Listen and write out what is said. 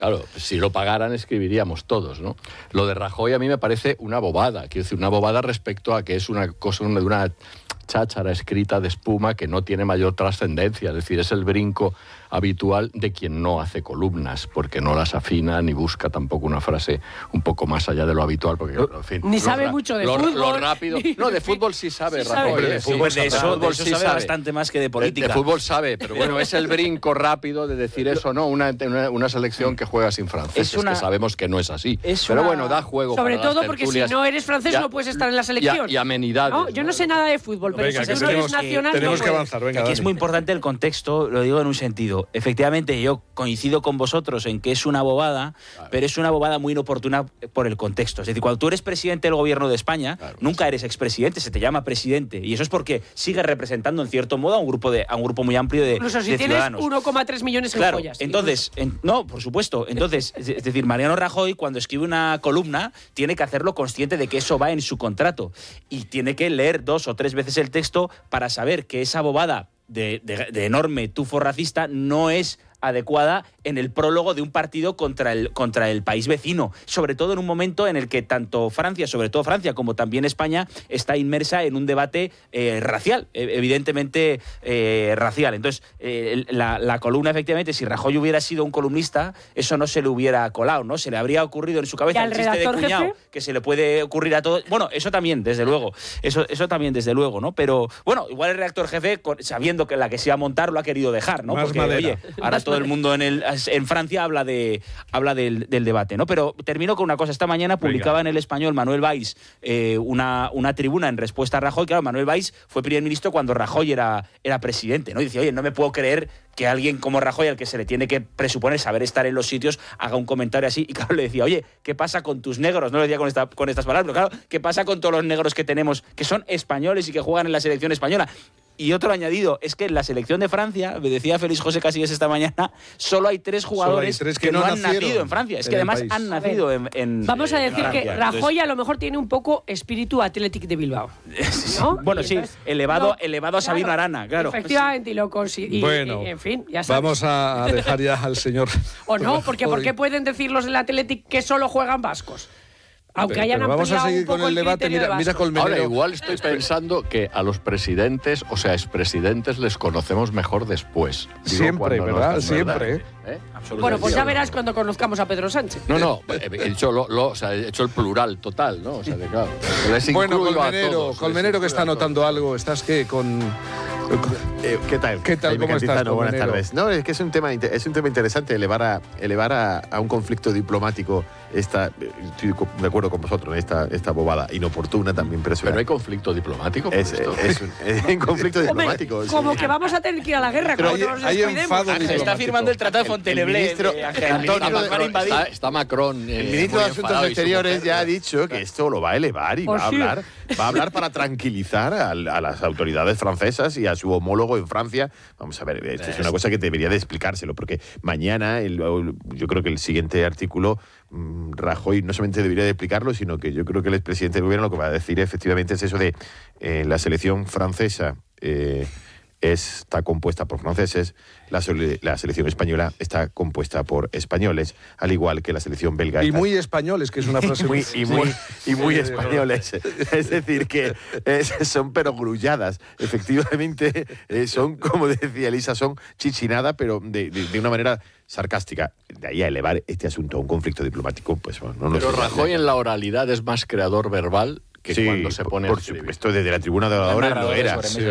Claro, si lo pagaran escribiríamos todos, ¿no? Lo de Rajoy a mí me parece una bobada, quiero decir, una bobada respecto a que es una cosa de una cháchara escrita de espuma que no tiene mayor trascendencia, es decir, es el brinco habitual de quien no hace columnas, porque no las afina ni busca tampoco una frase un poco más allá de lo habitual, porque en fin, ni sabe mucho de fútbol. Lo rápido. No, de fútbol sí sabe, Rajoy. De fútbol sabe bastante más que de política. De fútbol sabe, pero bueno, es el brinco rápido de decir eso, ¿no? Una selección que juega sin franceses, que sabemos que no es así. Pero bueno, da juego. Sobre todo porque si no eres francés no puedes estar en la selección. Y amenidades. ¿No? Yo no sé nada de fútbol, pero venga, si no eres nacional tenemos que avanzar. Venga, aquí es muy importante el contexto, lo digo en un sentido. Efectivamente, yo coincido con vosotros en que es una bobada, pero es una bobada muy inoportuna por el contexto. Es decir, cuando tú eres presidente del gobierno de España, nunca eres expresidente, se te llama presidente. Y eso es porque sigues representando, en cierto modo, a un grupo muy amplio de ciudadanos. Incluso si tienes 1,3 millones en joyas. Entonces, no, por supuesto. Entonces, es decir, Mariano Rajoy, cuando escribe una columna, tiene que hacerlo consciente de que eso va en su contrato. Y tiene que leer 2 o 3 veces el texto para saber que esa bobada de enorme tufo racista no es adecuada en el prólogo de un partido contra el país vecino, sobre todo en un momento en el que tanto Francia, sobre todo Francia, como también España, está inmersa en un debate racial, evidentemente racial. Entonces, la columna, efectivamente, si Rajoy hubiera sido un columnista, eso no se le hubiera colado, ¿no? Se le habría ocurrido en su cabeza el chiste de cuñado, jefe, que se le puede ocurrir a todos. Bueno, eso también, desde luego. Eso también, desde luego, ¿no? Pero, bueno, igual el redactor jefe, sabiendo que la que se iba a montar, lo ha querido dejar, ¿no? Porque, oye, ahora todo el mundo en Francia habla del debate, ¿no? Pero termino con una cosa. Esta mañana publicaba en El Español Manuel Valls una tribuna en respuesta a Rajoy. Claro, Manuel Valls fue primer ministro cuando Rajoy era presidente, ¿no? Y decía, oye, no me puedo creer que alguien como Rajoy, al que se le tiene que presuponer saber estar en los sitios, haga un comentario así. Y claro, le decía, oye, ¿qué pasa con tus negros? No lo decía con estas palabras, pero claro, ¿qué pasa con todos los negros que tenemos, que son españoles y que juegan en la selección española? Y otro añadido, es que en la selección de Francia, me decía Félix José Casillas esta mañana, solo hay 3 jugadores que no han nacido en Francia. Es que además han nacido en Vamos a decir Francia. que Rajoy a lo mejor tiene un poco espíritu Athletic de Bilbao, ¿no? Bueno, sí, elevado a Sabino Arana, claro. Efectivamente, y lo consigue. Bueno, en fin, ya sabes. Vamos a dejar ya al señor. O no, porque ¿por qué pueden decir los del Athletic que solo juegan vascos? Aunque hayan pero vamos a seguir con el debate. Mira Colmenero. Ahora, igual estoy pensando que a los presidentes, o sea, expresidentes, les conocemos mejor después. Siempre, ¿verdad? Siempre. Bueno, pues ya verás cuando conozcamos a Pedro Sánchez. No, he hecho el plural total, ¿no? O sea, claro. Bueno, Colmenero, que está anotando algo. ¿Estás qué? ¿Qué tal? ¿Cómo estás? Buenas tardes. No, es que es un tema interesante elevar a un conflicto diplomático estoy de acuerdo con vosotros, esta bobada inoportuna también, pero hay conflicto diplomático por esto. Es un conflicto diplomático. Hombre, como que vamos a tener que ir a la guerra. Pero hay enfado diplomático. Está firmando el Tratado de Fontainebleau. Está Macron. El ministro de Asuntos Exteriores ya ha dicho que esto lo va a elevar y va a hablar para tranquilizar a las autoridades francesas y a su homólogo en Francia. Vamos a ver, esto es una cosa que debería de explicárselo, porque mañana, yo creo que el siguiente artículo, Rajoy no solamente debería de explicarlo, sino que yo creo que el expresidente del gobierno lo que va a decir efectivamente es eso de la selección francesa está compuesta por franceses, la selección española está compuesta por españoles, al igual que la selección belga. Y muy españoles, que es una frase muy españoles. Es decir, que son perogrulladas. Efectivamente, son, como decía Elisa, son chichinada, pero de una manera sarcástica. De ahí a elevar este asunto a un conflicto diplomático, pues bueno, no nos... Pero Rajoy en la oralidad es más creador verbal que cuando se pone a escribir. Por supuesto, desde la tribuna de oradores lo era.